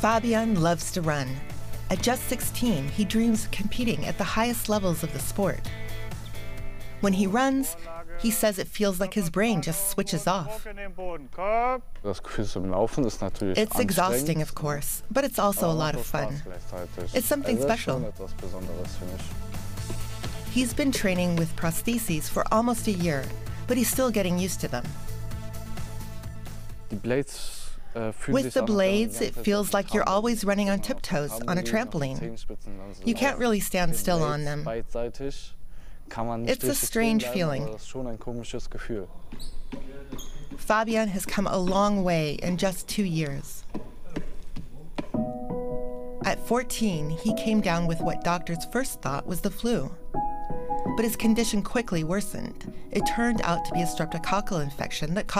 Fabian loves to run. At just 16, he dreams of competing at the highest levels of the sport. When he runs, he says it feels like his brain just switches off. It's exhausting, of course, but it's also a lot of fun. It's something special. He's been training with prostheses for almost a year, but he's still getting used to them. With the blades, it feels like you're always running on tiptoes on a trampoline. You can't really stand still on them. It's a strange feeling. Fabian has come a long way in just 2 years. At 14, he came down with what doctors first thought was the flu. But his condition quickly worsened. It turned out to be a streptococcal infection that